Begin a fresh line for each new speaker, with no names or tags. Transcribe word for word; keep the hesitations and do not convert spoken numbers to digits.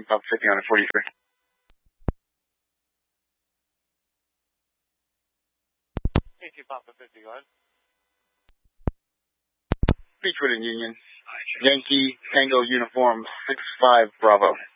Papa fifty on a forty-three.
eighteen Papa fifty, go ahead.
Beechwood and Union. Yankee Tango Uniform six five Bravo.